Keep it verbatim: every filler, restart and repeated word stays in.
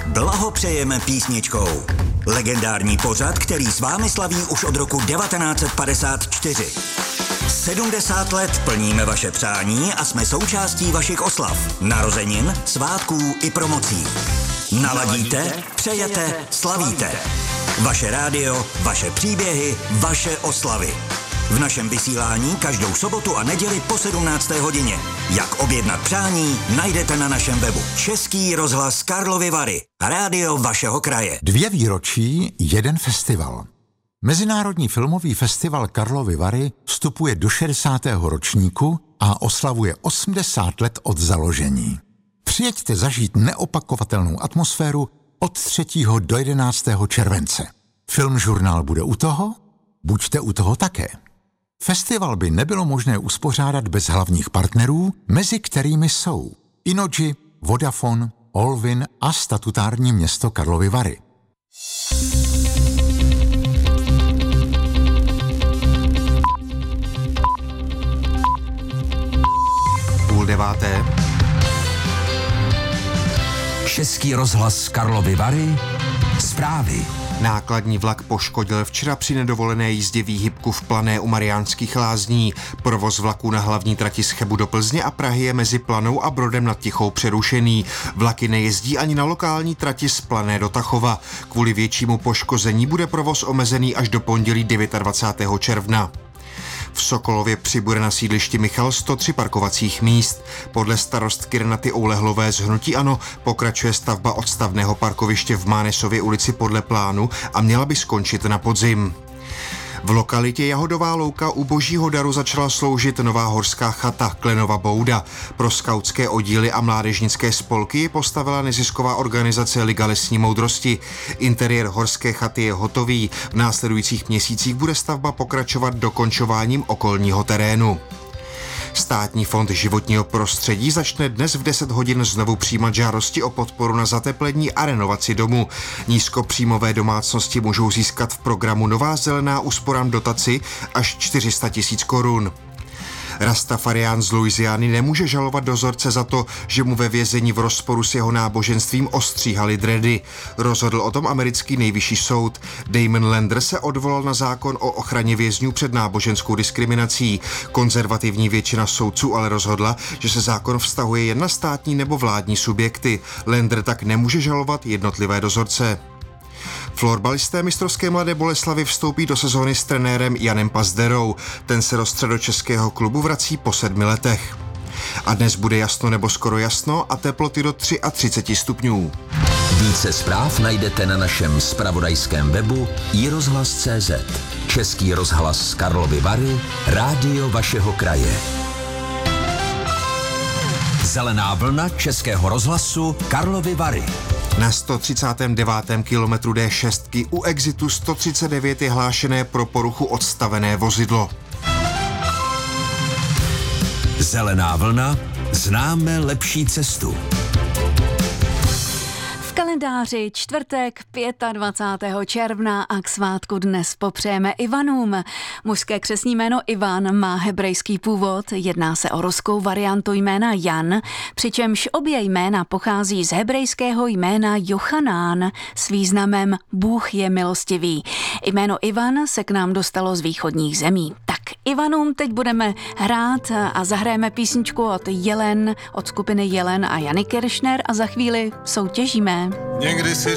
blahopřejeme písničkou. Legendární pořad, který s vámi slaví už od roku devatenáct set padesát čtyři. sedmdesát let plníme vaše přání a jsme součástí vašich oslav, narozenin, svátků i promocí. Naladíte, přejete, slavíte. Vaše rádio, vaše příběhy, vaše oslavy. V našem vysílání každou sobotu a neděli po sedmnácté hodině. Jak objednat přání, najdete na našem webu. Český rozhlas Karlovy Vary. Rádio vašeho kraje. Dvě výročí, jeden festival. Mezinárodní filmový festival Karlovy Vary vstupuje do šedesátého ročníku a oslavuje osmdesát let od založení. Přijeďte zažít neopakovatelnou atmosféru od třetího do jedenáctého července. Filmžurnál bude u toho? Buďte u toho také. Festival by nebylo možné uspořádat bez hlavních partnerů, mezi kterými jsou Innogy, Vodafone, Olvin a statutární město Karlovy Vary. Půl deváté. Český rozhlas Karlovy Vary. Zprávy. Nákladní vlak poškodil včera při nedovolené jízdě výhybku v Plané u Mariánských Lázní. Provoz vlaku na hlavní trati z Chebu do Plzně a Prahy je mezi Planou a Brodem nad Tichou přerušený. Vlaky nejezdí ani na lokální trati z Plané do Tachova. Kvůli většímu poškození bude provoz omezený až do pondělí dvacátého devátého června. V Sokolově přibude na sídlišti Michal sto tři parkovacích míst. Podle starostky Renaty Oulehlové z hnutí ANO pokračuje stavba odstavného parkoviště v Mánesově ulici podle plánu a měla by skončit na podzim. V lokalitě Jahodová louka u Božího daru začala sloužit nová horská chata Klenova bouda. Pro skautské oddíly a mládežnické spolky ji postavila nezisková organizace Liga lesní moudrosti. Interiér horské chaty je hotový. V následujících měsících bude stavba pokračovat dokončováním okolního terénu. Státní fond životního prostředí začne dnes v deset hodin znovu přijímat žádosti o podporu na zateplení a renovaci domu. Nízkopříjmové domácnosti můžou získat v programu Nová zelená úsporám dotaci až čtyři sta tisíc korun. Rastafarián z Louisiany nemůže žalovat dozorce za to, že mu ve vězení v rozporu s jeho náboženstvím ostříhali dredy. Rozhodl o tom americký nejvyšší soud. Damon Lander se odvolal na zákon o ochraně vězňů před náboženskou diskriminací. Konzervativní většina soudců ale rozhodla, že se zákon vztahuje jen na státní nebo vládní subjekty. Lander tak nemůže žalovat jednotlivé dozorce. Florbalisté mistrovské Mladé Boleslavi vstoupí do sezóny s trenérem Janem Pazderou. Ten se do středočeského klubu vrací po sedmi letech. A dnes bude jasno nebo skoro jasno a teploty do třicet tři stupňů. Více zpráv najdete na našem zpravodajském webu i rozhlas tečka cé zet. Český rozhlas Karlovy Vary, rádio vašeho kraje. Zelená vlna Českého rozhlasu Karlovy Vary. Na sto třicátém devátém kilometru dé šest u exitu sto třicet devět je hlášené pro poruchu odstavené vozidlo. Zelená vlna, známe lepší cestu. V kalendáři čtvrtek dvacátého pátého června a k svátku dnes popřejeme Ivanům. Mužské křestní jméno Ivan má hebrejský původ, jedná se o ruskou variantu jména Jan, přičemž obě jména pochází z hebrejského jména Jochanán s významem Bůh je milostivý. Jméno Ivan se k nám dostalo z východních zemí. Tak Ivanům teď budeme hrát a zahrajeme písničku od Jelen, od skupiny Jelen a Jany Kiršner a za chvíli soutěžíme. Někdy si